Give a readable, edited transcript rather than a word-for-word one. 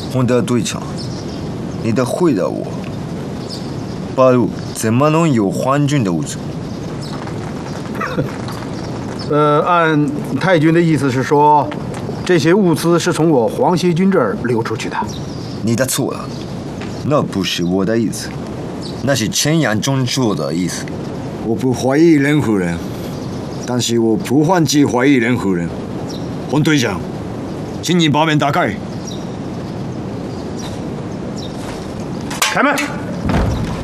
洪德队长，你得回答我，八路怎么能有皇军的物资？ 按太君的意思是说，这些物资是从我黄歇军这儿流出去的。 你的错了，那不是我的意思，那是陈阳中说的意思。 我不怀疑任何人，但是我不放弃怀疑任何人。洪队长，请你把门打开。 开门。